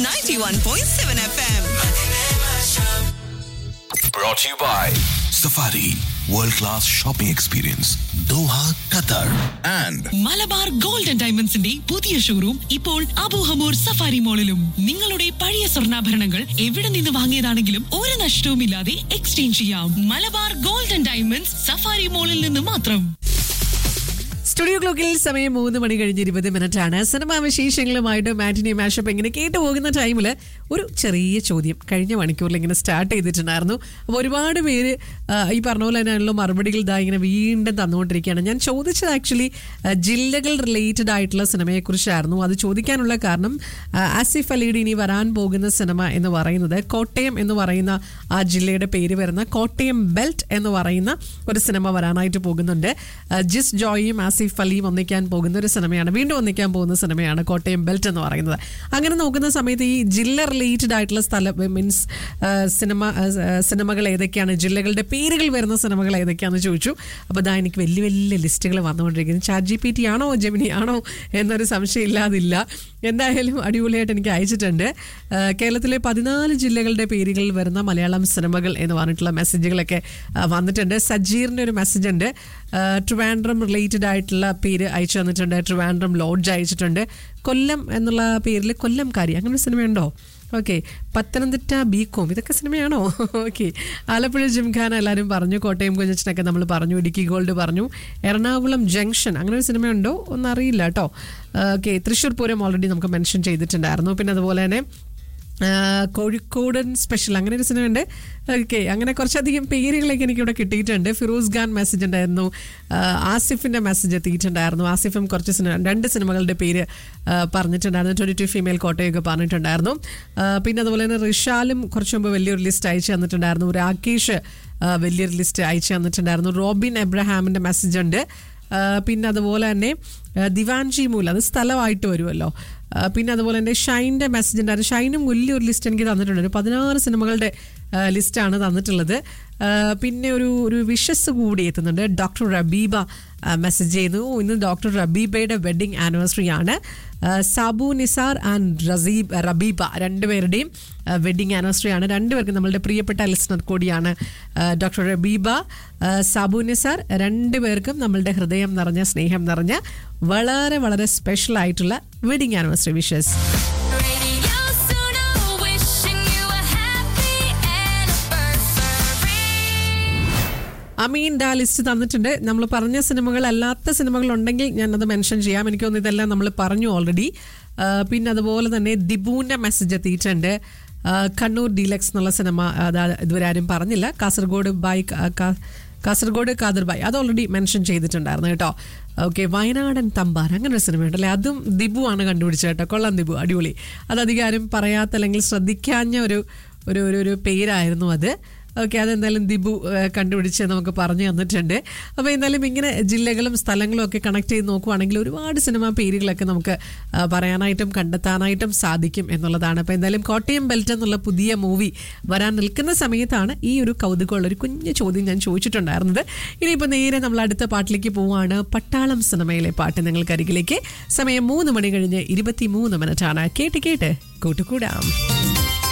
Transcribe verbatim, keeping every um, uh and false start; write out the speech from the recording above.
ninety-one point seven F M. Brought to you by Safari World Class Shopping Experience Doha, Qatar and Malabar gold and ഡയമണ്ട്സിന്റെ പുതിയ showroom ഇപ്പോൾ Abu Hamour safari മോളിലും. നിങ്ങളുടെ പഴയ സ്വർണ്ണാഭരണങ്ങൾ എവിടെ നിന്ന് വാങ്ങിയതാണെങ്കിലും ഒരു നഷ്ടവുമില്ലാതെ എക്സ്ചേഞ്ച് ചെയ്യാം. Malabar gold and diamonds safari മോളിൽ നിന്ന് മാത്രം. സ്റ്റുഡിയോ ക്ലോക്കിൽ സമയം മൂന്ന് മണി കഴിഞ്ഞ് ഇരുപത് മിനിറ്റ് ആണ്. സിനിമാ വിശേഷങ്ങളുമായിട്ട് മാറ്റിനി മാഷപ്പ് ഇങ്ങനെ കേട്ടു പോകുന്ന ടൈമിൽ ഒരു ചെറിയ ചോദ്യം കഴിഞ്ഞ മണിക്കൂറിൽ ഇങ്ങനെ സ്റ്റാർട്ട് ചെയ്തിട്ടുണ്ടായിരുന്നു. അപ്പോൾ ഒരുപാട് പേര് ഈ പറഞ്ഞ പോലെ തന്നെയാണല്ലോ മറുപടികൾ ഇതാ ഇങ്ങനെ വീണ്ടും തന്നുകൊണ്ടിരിക്കുകയാണ്. ഞാൻ ചോദിച്ചത് ആക്ച്വലി ജില്ലകൾ റിലേറ്റഡ് ആയിട്ടുള്ള സിനിമയെക്കുറിച്ചായിരുന്നു. അത് ചോദിക്കാനുള്ള കാരണം ആസിഫ് അലിയുടെ ഇനി വരാൻ പോകുന്ന സിനിമ എന്ന് പറയുന്നത് കോട്ടയം എന്ന് പറയുന്ന ആ ജില്ലയുടെ പേര് വരുന്ന കോട്ടയം ബെൽറ്റ് എന്ന് പറയുന്ന ഒരു സിനിമ വരാനായിട്ട് പോകുന്നുണ്ട്. ജിസ് ജോയിയും ആസിഫ് അലിയും ഒന്നിക്കാൻ പോകുന്ന ഒരു സിനിമയാണ്, വീണ്ടും ഒന്നിക്കാൻ പോകുന്ന സിനിമയാണ് കോട്ടയം ബെൽറ്റ് എന്ന് പറയുന്നത്. അങ്ങനെ നോക്കുന്ന സമയത്ത് ഈ ജില്ല റിലേറ്റഡ് ആയിട്ടുള്ള സ്ഥലം മീൻസ് സിനിമ സിനിമകൾ ഏതൊക്കെയാണ്, ജില്ലകളുടെ പേരുകൾ വരുന്ന സിനിമകൾ ഏതൊക്കെയാണെന്ന് ചോദിച്ചു. അപ്പോൾ ഇതാ എനിക്ക് വലിയ വലിയ ലിസ്റ്റുകൾ വന്നുകൊണ്ടിരിക്കുന്നത്. ചാറ്റ് ജി പി ടി ആണോ ജെമിനി ആണോ എന്നൊരു സംശയം ഇല്ലാതില്ല. എന്തായാലും അടിപൊളിയായിട്ട് എനിക്ക് അയച്ചിട്ടുണ്ട്. കേരളത്തിലെ പതിനാല് ജില്ലകളുടെ പേരുകൾ വരുന്ന മലയാളം സിനിമകൾ എന്ന് പറഞ്ഞിട്ടുള്ള മെസ്സേജുകളൊക്കെ വന്നിട്ടുണ്ട്. സജീറിൻ്റെ ഒരു മെസ്സേജ് ഉണ്ട്. ട്രിവാൻഡ്രം റിലേറ്റഡ് ആയിട്ടുള്ള പേര് അയച്ചു തന്നിട്ടുണ്ട്. ട്രിവാൻഡ്രം ലോഡ്ജ് അയച്ചിട്ടുണ്ട്. കൊല്ലം എന്നുള്ള പേരിൽ കൊല്ലംകാരി അങ്ങനെ ഒരു സിനിമയുണ്ടോ? ഓക്കെ. പത്തനംതിട്ട ബീകോം ഇതൊക്കെ സിനിമയാണോ? ഓക്കെ. ആലപ്പുഴ ജിംഖാന എല്ലാവരും പറഞ്ഞു. കോട്ടയം കുഞ്ഞച്ചനൊക്കെ നമ്മൾ പറഞ്ഞു. ഇടുക്കി ഗോൾഡ് പറഞ്ഞു. എറണാകുളം ജംഗ്ഷൻ അങ്ങനെ ഒരു സിനിമയുണ്ടോ ഒന്നറിയില്ല കേട്ടോ. ഓക്കെ. തൃശ്ശൂർ പൂരം ഓൾറെഡി നമുക്ക് മെൻഷൻ ചെയ്തിട്ടുണ്ടായിരുന്നു. പിന്നെ അതുപോലെ തന്നെ കോഴിക്കോടൻ സ്പെഷ്യൽ അങ്ങനെ ഒരു സിനിമയുണ്ട്. ഓക്കെ. അങ്ങനെ കുറച്ചധികം പേരുകളൊക്കെ എനിക്കിവിടെ കിട്ടിയിട്ടുണ്ട്. ഫിറോസ് ഖാൻ മെസ്സേജ് ഉണ്ടായിരുന്നു. ആസിഫിൻ്റെ മെസ്സേജ് എത്തിയിട്ടുണ്ടായിരുന്നു. ആസിഫും കുറച്ച് സിനിമ രണ്ട് സിനിമകളുടെ പേര് പറഞ്ഞിട്ടുണ്ടായിരുന്നു. ട്വൻറ്റി ടു ഫീമെയിൽ കോട്ടയൊക്കെ പറഞ്ഞിട്ടുണ്ടായിരുന്നു. പിന്നെ അതുപോലെ തന്നെ റിഷാലും കുറച്ച് മുമ്പ് വലിയൊരു ലിസ്റ്റ് അയച്ചു തന്നിട്ടുണ്ടായിരുന്നു. രാകേഷ് വലിയൊരു ലിസ്റ്റ് അയച്ചു തന്നിട്ടുണ്ടായിരുന്നു. റോബിൻ എബ്രഹാമിൻ്റെ മെസ്സേജ് ഉണ്ട്. പിന്നെ അതുപോലെ തന്നെ ദിവാൻജി മൂല അത് സ്ഥലമായിട്ട് വരുമല്ലോ. പിന്നെ അതുപോലെ തന്നെ ഷൈൻ്റെ മെസ്സേജ് ഉണ്ടായിരുന്നു. ഷൈനും വലിയൊരു ലിസ്റ്റ് എനിക്ക് തന്നിട്ടുണ്ട്. ഒരു പതിനാറ് സിനിമകളുടെ ലിസ്റ്റാണ് തന്നിട്ടുള്ളത്. പിന്നെ ഒരു ഒരു വിഷസ് കൂടി എത്തുന്നുണ്ട്. ഡോക്ടർ റബീബ മെസ്സേജ് ചെയ്യുന്നു. ഇന്ന് ഡോക്ടർ റബീബയുടെ വെഡ്ഡിങ് ആനിവേഴ്സറി ആണ്. സാബു നിസാർ ആൻഡ് റസീബ് റബീബ രണ്ടുപേരുടെയും വെഡ്ഡിങ് ആനിവേഴ്സറി ആണ്. രണ്ടുപേർക്കും നമ്മളുടെ പ്രിയപ്പെട്ട ലിസണർ കൂടിയാണ് ഡോക്ടർ റബീബ, സാബു നിസാർ. രണ്ടുപേർക്കും നമ്മളുടെ ഹൃദയം നിറഞ്ഞ സ്നേഹം നിറഞ്ഞ വളരെ വളരെ സ്പെഷ്യൽ ആയിട്ടുള്ള വെഡ്ഡിങ് ആനിവേഴ്സറി വിഷസ്. അമീൻ ഡാ ലിസ്റ്റ് തന്നിട്ടുണ്ട്. നമ്മൾ പറഞ്ഞ സിനിമകൾ അല്ലാത്ത സിനിമകളുണ്ടെങ്കിൽ ഞാനത് മെൻഷൻ ചെയ്യാം. എനിക്ക് തോന്നുന്നു ഇതെല്ലാം നമ്മൾ പറഞ്ഞു ഓൾറെഡി. പിന്നെ അതുപോലെ തന്നെ ദിബുവിൻ്റെ മെസ്സേജ് എത്തിയിട്ടുണ്ട്. കണ്ണൂർ ഡീലക്സ് എന്നുള്ള സിനിമ അത് ഇതുവരെ ആരും പറഞ്ഞില്ല. കാസർഗോഡ് ബൈ കാസർഗോഡ് കാദർ ബായ് അത് ഓൾറെഡി മെൻഷൻ ചെയ്തിട്ടുണ്ടായിരുന്നു കേട്ടോ. ഓക്കെ. വയനാടൻ തമ്പാർ അങ്ങനെ ഒരു സിനിമയുണ്ടല്ലേ, അതും ദിബു ആണ് കണ്ടുപിടിച്ചത് കേട്ടോ. കൊള്ളാം ദിബു, അടിപൊളി. അത് അധികം ആരും പറയാത്ത അല്ലെങ്കിൽ ശ്രദ്ധിക്കാഞ്ഞ ഒരു ഒരു ഒരു പേരായിരുന്നു അത്. ഓക്കെ. അതെന്തായാലും ദിബു കണ്ടുപിടിച്ച് നമുക്ക് പറഞ്ഞു തന്നിട്ടുണ്ട്. അപ്പോൾ എന്തായാലും ഇങ്ങനെ ജില്ലകളും സ്ഥലങ്ങളും ഒക്കെ കണക്ട് ചെയ്ത് നോക്കുവാണെങ്കിൽ ഒരുപാട് സിനിമാ പേരുകളൊക്കെ നമുക്ക് പറയാനായിട്ടും കണ്ടെത്താനായിട്ടും സാധിക്കും എന്നുള്ളതാണ്. അപ്പോൾ എന്തായാലും കോട്ടയം ബെൽറ്റ് എന്നുള്ള പുതിയ മൂവി വരാൻ നിൽക്കുന്ന സമയത്താണ് ഈ ഒരു കൗതുകമുള്ള ഒരു കുഞ്ഞു ചോദ്യം ഞാൻ ചോദിച്ചിട്ടുണ്ടായിരുന്നത്. ഇനിയിപ്പോൾ നേരെ നമ്മൾ അടുത്ത പാട്ടിലേക്ക് പോവുകയാണ്. പട്ടാളം സിനിമയിലെ പാട്ട് നിങ്ങൾക്കരികിലേക്ക്. സമയം മൂന്ന് മണി കഴിഞ്ഞ് ഇരുപത്തി മൂന്ന് മിനിറ്റാണ്. കേട്ട് കേട്ട് കൂട്ടുകൂടാം.